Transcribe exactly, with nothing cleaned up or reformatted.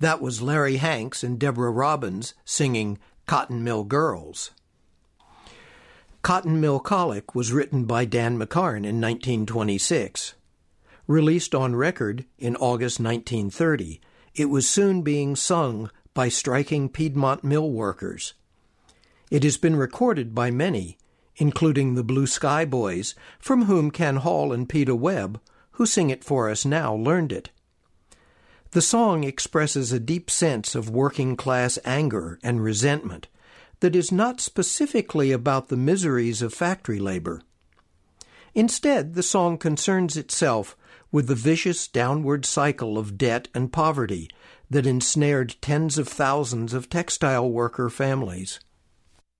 That was Larry Hanks and Deborah Robbins singing Cotton Mill Girls. Cotton Mill Colic was written by Dan McCarn in nineteen twenty-six. Released on record in August nineteen thirty, it was soon being sung by striking Piedmont mill workers. It has been recorded by many, including the Blue Sky Boys, from whom Ken Hall and Peter Webb, who sing it for us now, learned it. The song expresses a deep sense of working-class anger and resentment that is not specifically about the miseries of factory labor. Instead, the song concerns itself with the vicious downward cycle of debt and poverty that ensnared tens of thousands of textile worker families.